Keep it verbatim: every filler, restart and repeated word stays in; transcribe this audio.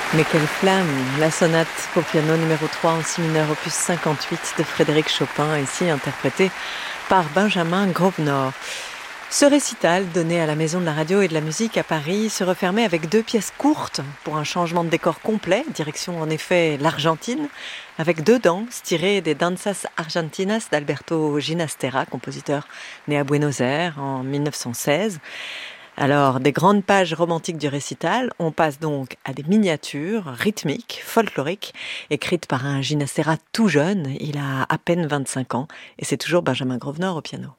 Mais quelle flamme! La sonate pour piano numéro trois en si mineur opus cinquante-huit de Frédéric Chopin, ici interprétée par Benjamin Grosvenor. Ce récital, donné à la Maison de la Radio et de la Musique à Paris, se refermait avec deux pièces courtes pour un changement de décor complet, direction en effet l'Argentine, avec deux danses tirées des Danzas Argentinas d'Alberto Ginastera, compositeur né à Buenos Aires en mille neuf cent seize. Alors, des grandes pages romantiques du récital, on passe donc à des miniatures rythmiques, folkloriques, écrites par un Ginastera tout jeune, il a à peine vingt-cinq ans, et c'est toujours Benjamin Grosvenor au piano.